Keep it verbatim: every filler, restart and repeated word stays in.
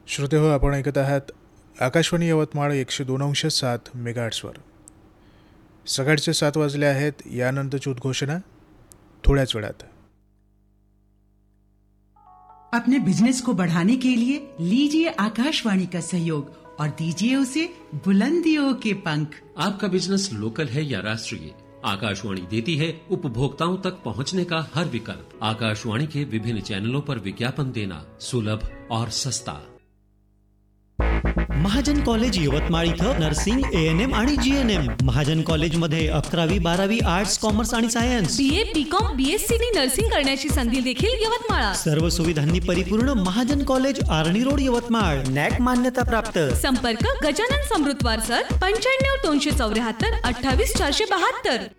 श्रोते हो, आपण ऐकत आहात आकाशवाणी यवतमाळ एकशे दोन अंश सात मेगाहर्ट्सवर. सकाळचे सात वाजले आहेत. यानंतरची उद्घोषणा थोड्याच वेळात. अपने बिजनेस को बढ़ाने के लिए लीजिए आकाशवाणी का सहयोग और दीजिए उसे बुलंदियों के पंख. आपका बिजनेस लोकल है या राष्ट्रीय, आकाशवाणी देती है उपभोक्ताओं तक पहुंचने का हर विकल्प. आकाशवाणी के विभिन्न चैनलों पर विज्ञापन देना सुलभ और सस्ता. महाजन कॉलेज यवतमाळ इथं नर्सिंग, ए एन एम आणि जी एन एम. महाजन कॉलेजमध्ये अकरावी बारावी आर्ट्स, कॉमर्स आणि science, B A B com B S C नी नर्सिंग करण्याची संधी देखील यवतमाळात. सर्व सुविधांनी परिपूर्ण महाजन कॉलेज, आर्णी रोड, यवतमाळ. नॅक मान्यता प्राप्त. संपर्क गजानन समृद्धवार सर, पंच्याण्णव दोनशे चौऱ्याहत्तर अठ्ठावीस चारशे बहात्तर.